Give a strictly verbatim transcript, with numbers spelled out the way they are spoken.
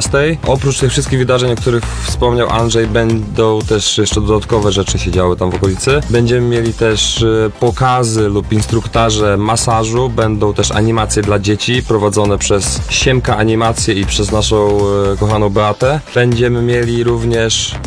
osiemnastej. Oprócz tych wszystkich wydarzeń, o których wspomniał Andrzej, będą też jeszcze dodatkowe rzeczy się działy tam w okolicy. Będziemy mieli też pokazy lub instruktaże masażu, będą też animacje dla dzieci prowadzone przez Siemka Animacje i przez naszą kochaną Beatę. Będziemy mieli również